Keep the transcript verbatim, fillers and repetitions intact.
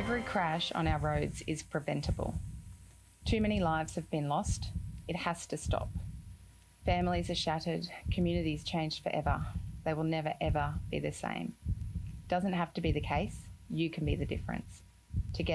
Every crash on our roads is preventable. Too many lives have been lost. It has to stop. Families are shattered, communities changed forever. They will never, ever be the same. Doesn't have to be the case. You can be the difference. Together,